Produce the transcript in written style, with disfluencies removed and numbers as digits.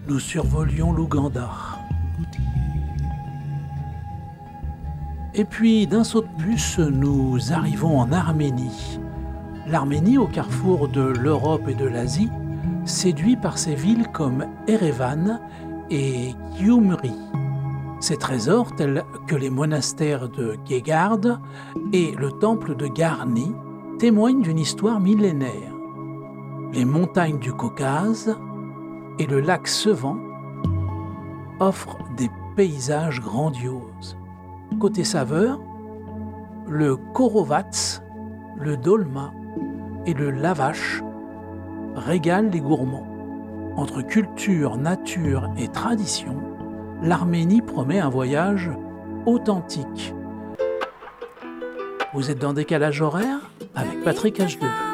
nous survolions l'Ouganda. Et puis, d'un saut de puce, nous arrivons en Arménie. L'Arménie, au carrefour de l'Europe et de l'Asie, séduit par ses villes comme Erevan et Gyumri. Ses trésors, tels que les monastères de Gegard et le temple de Garni, témoignent d'une histoire millénaire. Les montagnes du Caucase et le lac Sevan offrent des paysages grandioses. Côté saveur, le Khorovats, le dolma et le lavash régalent les gourmands. Entre culture, nature et tradition, l'Arménie promet un voyage authentique. Vous êtes dans Décalage horaire avec Patrick H2.